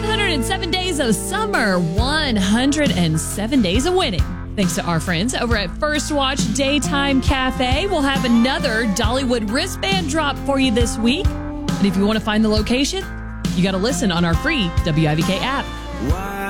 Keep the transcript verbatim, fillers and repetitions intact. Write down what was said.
one hundred seven days of summer, one hundred seven days of winning. Thanks to our friends over at First Watch Daytime Cafe. We'll have another Dollywood wristband drop for you this week. And if you want to find the location, you got to listen on our free W I V K app. Why